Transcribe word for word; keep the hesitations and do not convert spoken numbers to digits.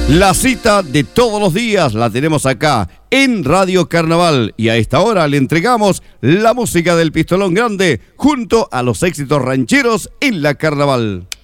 La cita de todos los días la tenemos acá en Radio Carnaval y a esta hora le entregamos la música del Pistolón Grande junto a los éxitos rancheros en la Carnaval.